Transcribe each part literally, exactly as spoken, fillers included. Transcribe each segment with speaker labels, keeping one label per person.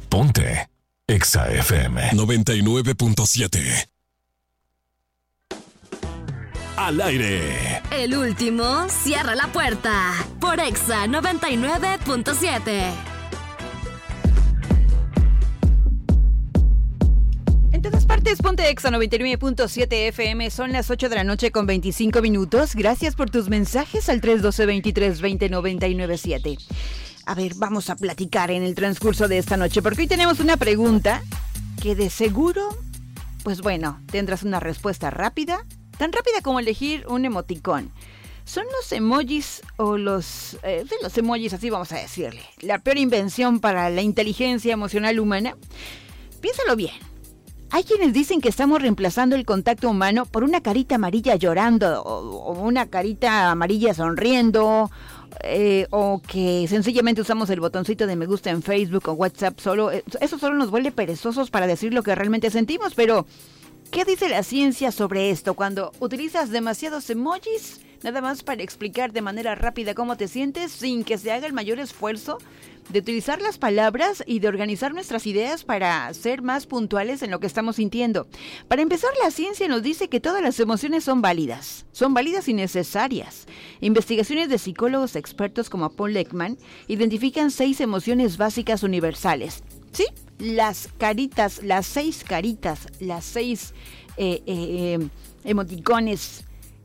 Speaker 1: Ponte Exa F M noventa y nueve punto siete. Al aire.
Speaker 2: El último cierra la puerta por Exa noventa y nueve punto siete.
Speaker 3: En todas partes, ponte Exa noventa y nueve punto siete F M. Son las ocho de la noche con veinticinco minutos. Gracias por tus mensajes al tres uno dos, veintitrés veinte, noventa y nueve siete. A ver, vamos a platicar en el transcurso de esta noche, porque hoy tenemos una pregunta que de seguro, pues bueno, tendrás una respuesta rápida, tan rápida como elegir un emoticón. ¿Son los emojis o los... Eh, los emojis, así vamos a decirle, la peor invención para la inteligencia emocional humana? Piénsalo bien. Hay quienes dicen que estamos reemplazando el contacto humano por una carita amarilla llorando o, o una carita amarilla sonriendo, eh, o que sencillamente usamos el botoncito de me gusta en Facebook o WhatsApp solo. Eso solo nos vuelve perezosos para decir lo que realmente sentimos, pero ¿qué dice la ciencia sobre esto? Cuando utilizas demasiados emojis, nada más para explicar de manera rápida cómo te sientes, sin que se haga el mayor esfuerzo de utilizar las palabras y de organizar nuestras ideas para ser más puntuales en lo que estamos sintiendo. Para empezar, la ciencia nos dice que todas las emociones son válidas, son válidas y necesarias. Investigaciones de psicólogos expertos como Paul Ekman identifican seis emociones básicas universales. ¿Sí? Las caritas, las seis caritas, las seis eh, eh, eh, emoticones,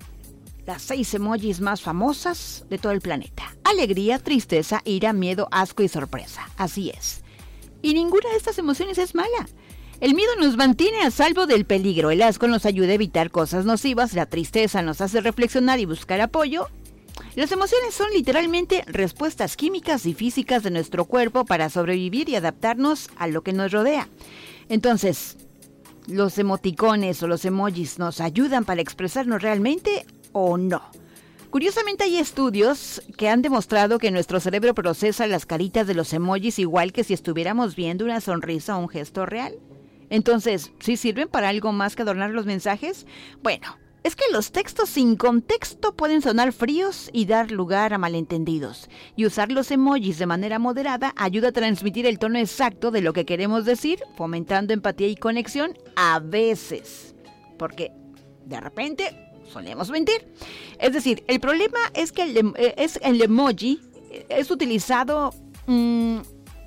Speaker 3: las seis emojis más famosas de todo el planeta. Alegría, tristeza, ira, miedo, asco y sorpresa. Así es. Y ninguna de estas emociones es mala. El miedo nos mantiene a salvo del peligro. El asco nos ayuda a evitar cosas nocivas. La tristeza nos hace reflexionar y buscar apoyo. Las emociones son literalmente respuestas químicas y físicas de nuestro cuerpo para sobrevivir y adaptarnos a lo que nos rodea. Entonces, ¿los emoticones o los emojis nos ayudan para expresarnos realmente o no? Curiosamente, hay estudios que han demostrado que nuestro cerebro procesa las caritas de los emojis igual que si estuviéramos viendo una sonrisa o un gesto real. Entonces, ¿sí sirven para algo más que adornar los mensajes? Bueno, es que los textos sin contexto pueden sonar fríos y dar lugar a malentendidos. Y usar los emojis de manera moderada ayuda a transmitir el tono exacto de lo que queremos decir, fomentando empatía y conexión a veces. Porque de repente solemos mentir. Es decir, el problema es que el, es el emoji es utilizado mmm,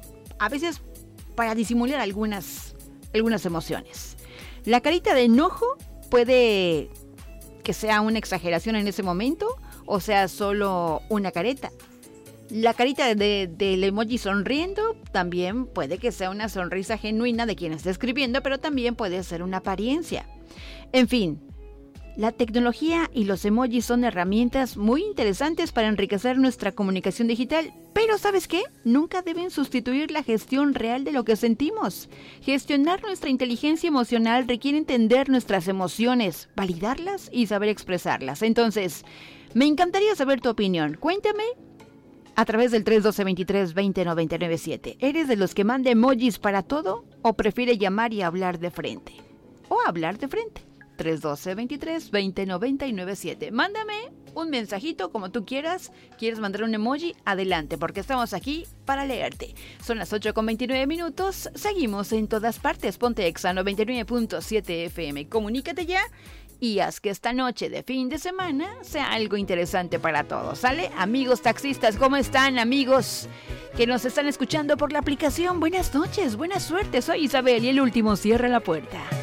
Speaker 3: a veces para disimular algunas, algunas emociones. La carita de enojo puede que sea una exageración en ese momento o sea solo una careta. La carita de, del emoji sonriendo también puede que sea una sonrisa genuina de quien está escribiendo, pero también puede ser una apariencia. En fin, la tecnología y los emojis son herramientas muy interesantes para enriquecer nuestra comunicación digital, pero ¿sabes qué? Nunca deben sustituir la gestión real de lo que sentimos. Gestionar nuestra inteligencia emocional requiere entender nuestras emociones, validarlas y saber expresarlas. Entonces, me encantaría saber tu opinión. Cuéntame a través del tres uno dos, veintitrés veinte, noventa y nueve siete. ¿Eres de los que manda emojis para todo o prefiere llamar y hablar de frente? O hablar de frente. tres uno dos, veintitrés veinte, noventa y nueve siete. Mándame un mensajito como tú quieras. ¿Quieres mandar un emoji? Adelante, porque estamos aquí para leerte. Son las ocho con veintinueve minutos. Seguimos en todas partes. Ponte Exa noventa y nueve punto siete F M. Comunícate ya y haz que esta noche de fin de semana sea algo interesante para todos. ¿Sale? Amigos taxistas, ¿cómo están? Amigos que nos están escuchando por la aplicación, buenas noches, buena suerte. Soy Isabel y el último cierra la puerta.